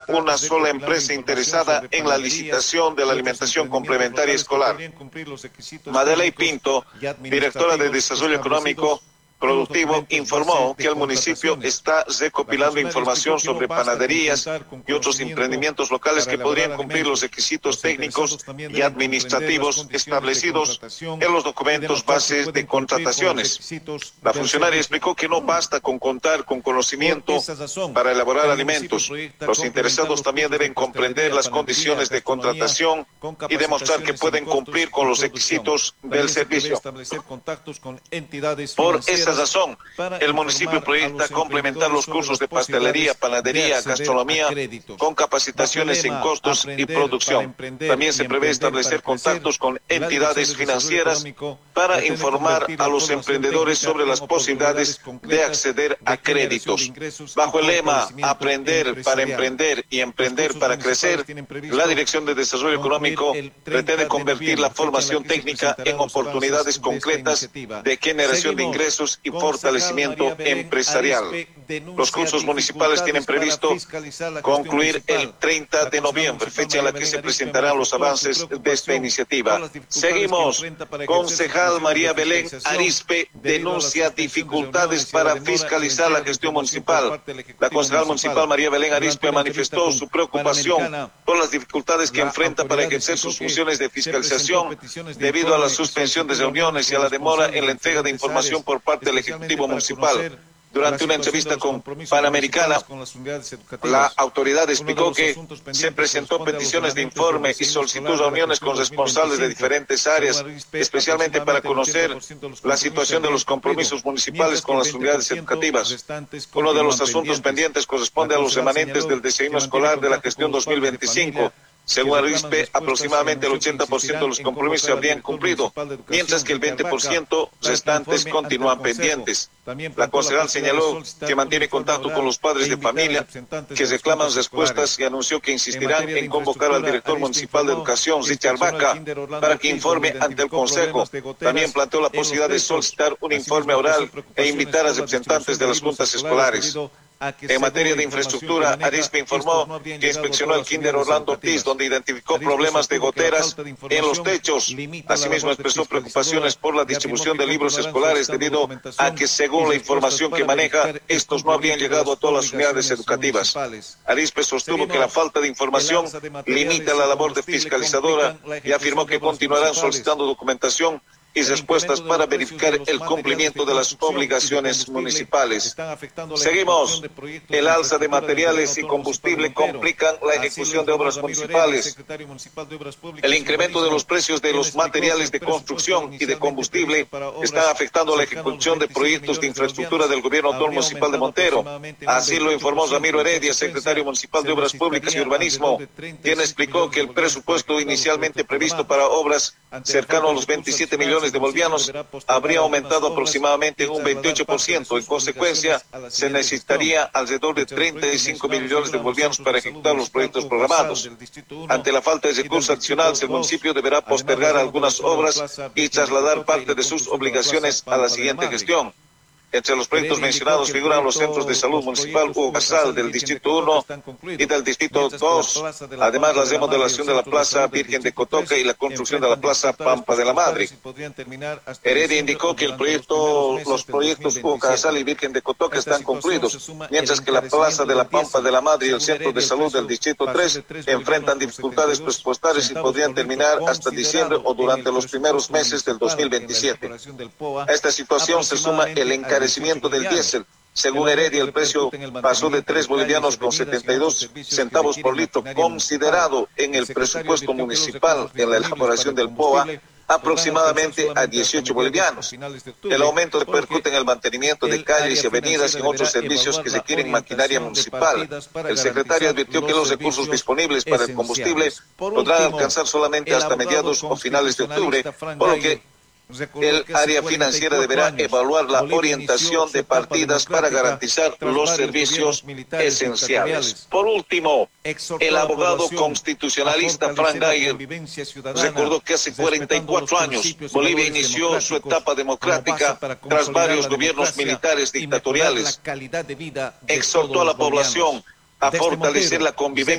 una sola empresa interesada en la licitación de la alimentación complementaria escolar. Madeleine Pinto, directora de Desarrollo Económico Productivo, informó que el municipio está recopilando información sobre panaderías y otros emprendimientos locales que podrían cumplir los requisitos técnicos y administrativos establecidos en los documentos bases de contrataciones. La funcionaria explicó que no basta con contar con conocimiento para elaborar alimentos. Los interesados también deben comprender las condiciones de contratación y demostrar que pueden cumplir con los requisitos del servicio. Por esa razón, el municipio proyecta complementar los cursos de pastelería, panadería, gastronomía con capacitaciones en costos y producción. También se prevé establecer contactos con entidades financieras para informar a los emprendedores sobre las posibilidades de acceder a créditos. Bajo el lema Aprender para emprender y emprender para crecer, la Dirección de Desarrollo Económico pretende convertir la formación técnica en oportunidades concretas de generación de ingresos y fortalecimiento empresarial. Los cursos municipales tienen previsto concluir el 30 de noviembre, fecha en la que se presentarán los avances de esta iniciativa. Seguimos. Concejal María Belén Arizpe denuncia dificultades para fiscalizar la gestión municipal. La concejal municipal María Belén Arizpe manifestó su preocupación por las dificultades que enfrenta para ejercer sus funciones de fiscalización debido a la suspensión de reuniones y a la demora en la entrega de información por parte del Ejecutivo Municipal. Durante una entrevista con Panamericana, la autoridad explicó que se presentó peticiones de informe y solicitó reuniones con responsables de diferentes áreas, especialmente para conocer la situación de los compromisos municipales con las unidades educativas. Uno de los asuntos pendientes corresponde a los remanentes del desayuno escolar de la gestión 2025. Según Arizpe, aproximadamente el 80% de los compromisos se habrían cumplido, mientras que el 20% restantes continúan pendientes. La concejal señaló que mantiene contacto con los padres de familia que reclaman respuestas y anunció que insistirán en convocar al director municipal de educación, Richard Vaca, para que informe ante el Consejo. También planteó la posibilidad de solicitar un informe oral e invitar a representantes de las juntas escolares. En materia de infraestructura, Arizpe informó que inspeccionó el Kinder Orlando Ortiz, donde identificó problemas de goteras en los techos. Asimismo, expresó preocupaciones por la distribución de libros escolares debido a que, según la información que maneja, estos no habrían llegado a todas las unidades educativas. Arizpe sostuvo que la falta de información limita la labor de fiscalizadora y afirmó que continuarán solicitando documentación y respuestas para verificar el cumplimiento de las obligaciones municipales. Seguimos. El alza de materiales y combustible complican la ejecución de obras municipales. El incremento de los precios de los materiales de construcción y de combustible está afectando la ejecución de proyectos de infraestructura del gobierno autónomo municipal de Montero. Así lo informó Ramiro Heredia, secretario municipal de Obras Públicas y Urbanismo, quien explicó que el presupuesto inicialmente previsto para obras cercano a los 27 millones de bolivianos habría aumentado aproximadamente en un 28%. En consecuencia, se necesitaría alrededor de 35 millones de bolivianos para ejecutar los proyectos programados. Ante la falta de recursos adicionales, el municipio deberá postergar algunas obras y trasladar parte de sus obligaciones a la siguiente gestión. Entre los proyectos mencionados figuran los centros de salud municipal Hugo Casal del Distrito 1 y del Distrito 2, además la remodelación de la Plaza Virgen de Cotoca y la construcción de la Plaza Pampa de la Madre. Heredia indicó que los proyectos Hugo Casal y Virgen de Cotoca están concluidos, mientras que la Plaza de la Pampa de la Madre y el Centro de Salud del Distrito 3 enfrentan dificultades presupuestarias y podrían terminar hasta diciembre o durante los primeros meses del 2027. A esta situación se suma el encarecimiento del diésel. Según Heredia, el precio pasó de 3 bolivianos con 72 centavos por litro, considerado en el presupuesto municipal en la elaboración del POA, aproximadamente a 18 bolivianos. El aumento repercute en el mantenimiento de calles y avenidas y en otros servicios que requieren maquinaria municipal. El secretario advirtió que los recursos disponibles para el combustible podrán alcanzar solamente hasta mediados o finales de octubre, por lo que el área financiera deberá evaluar la orientación de partidas para garantizar los servicios esenciales. Por último, el abogado constitucionalista Frank Geiger recordó que hace 44 años Bolivia inició su etapa democrática tras varios gobiernos militares dictatoriales. Exhortó a la población a fortalecer la convivencia